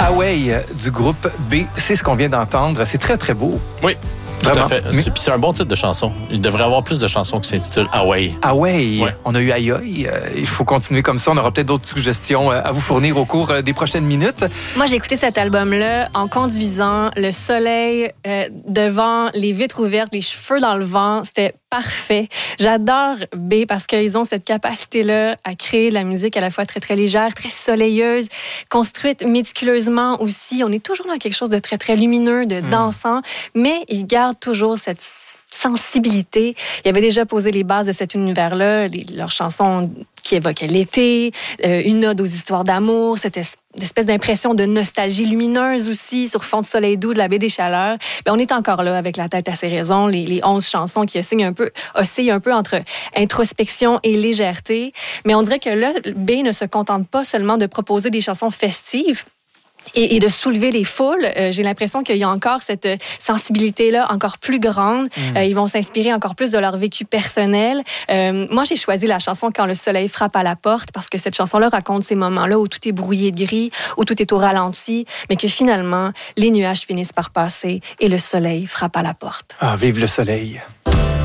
Away du groupe B, c'est ce qu'on vient d'entendre. C'est très, très beau. Oui. Tout Vraiment. à fait. Puis c'est un bon titre de chanson. Il devrait y avoir plus de chansons qui s'intitulent Away. Away. Ouais. On a eu Aïe Aïe. Il faut continuer comme ça. On aura peut-être d'autres suggestions à vous fournir au cours des prochaines minutes. Moi, j'ai écouté cet album-là en conduisant, le soleil devant, les vitres ouvertes, les cheveux dans le vent. C'était parfait. J'adore B parce qu'ils ont cette capacité-là à créer de la musique à la fois très, très légère, très soleilleuse, construite méticuleusement aussi. On est toujours dans quelque chose de très, très lumineux, de dansant, mais ils gardent toujours cette sensibilité. Ils avaient déjà posé les bases de cet univers-là, leurs chansons qui évoquaient l'été, une ode aux histoires d'amour, cette espèce d'impression de nostalgie lumineuse aussi sur fond de soleil doux de la baie des Chaleurs. Bien, on est encore là avec La tête à ses raisons, les 11 chansons qui oscillent un peu entre introspection et légèreté. Mais on dirait que là, B ne se contente pas seulement de proposer des chansons festives, et de soulever les foules. J'ai l'impression qu'il y a encore cette sensibilité-là encore plus grande. Ils vont s'inspirer encore plus de leur vécu personnel. Moi, j'ai choisi la chanson « Quand le soleil frappe à la porte » parce que cette chanson-là raconte ces moments-là où tout est brouillé de gris, où tout est au ralenti, mais que finalement, les nuages finissent par passer et le soleil frappe à la porte. Ah, vive le soleil!